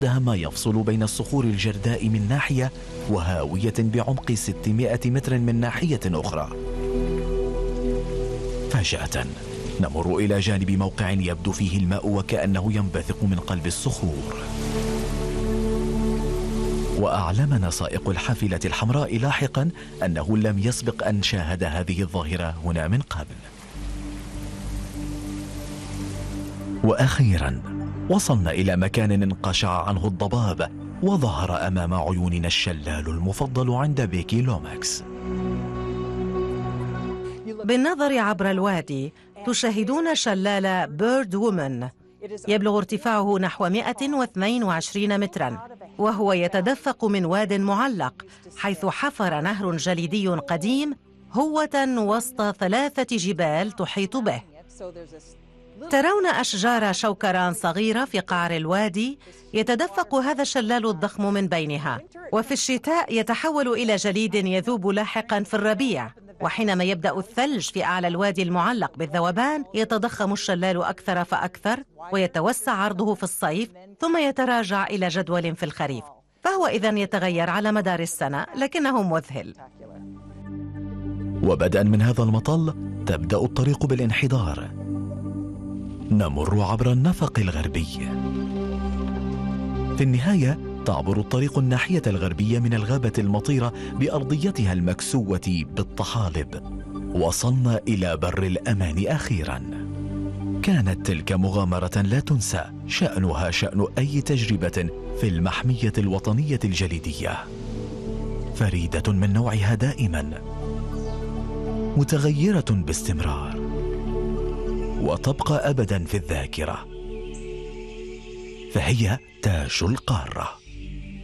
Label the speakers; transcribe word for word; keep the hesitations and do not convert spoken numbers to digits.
Speaker 1: ما يفصل بين الصخور الجرداء من ناحية وهاوية بعمق ستمائة متر من ناحية أخرى. فجأة نمر إلى جانب موقع يبدو فيه الماء وكأنه ينبثق من قلب الصخور. وأعلمنا سائق الحافلة الحمراء لاحقا أنه لم يسبق أن شاهد هذه الظاهرة هنا من قبل. وأخيرا وصلنا إلى مكان انقشع عنه الضباب وظهر أمام عيوننا الشلال المفضل عند بيكي لوماكس.
Speaker 2: بالنظر عبر الوادي تشاهدون شلال بيرد وومن، يبلغ ارتفاعه نحو مئة واثنين وعشرين مترا، وهو يتدفق من واد معلق حيث حفر نهر جليدي قديم هوة وسط ثلاثة جبال تحيط به. ترون أشجار شوكران صغيرة في قعر الوادي يتدفق هذا الشلال الضخم من بينها، وفي الشتاء يتحول إلى جليد يذوب لاحقا في الربيع، وحينما يبدأ الثلج في أعلى الوادي المعلق بالذوبان يتضخم الشلال أكثر فأكثر ويتوسع عرضه في الصيف ثم يتراجع إلى جدول في الخريف، فهو إذن يتغير على مدار السنة لكنه مذهل.
Speaker 1: وبدءا من هذا المطل تبدأ الطريق بالانحدار. نمر عبر النفق الغربي. في النهاية تعبر الطريق الناحية الغربية من الغابة المطيرة بأرضيتها المكسوة بالطحالب. وصلنا إلى بر الأمان أخيرا. كانت تلك مغامرة لا تنسى، شأنها شأن أي تجربة في المحمية الوطنية الجليدية، فريدة من نوعها دائما، متغيرة باستمرار، وتبقى أبدا في الذاكرة، فهي تاج القارة.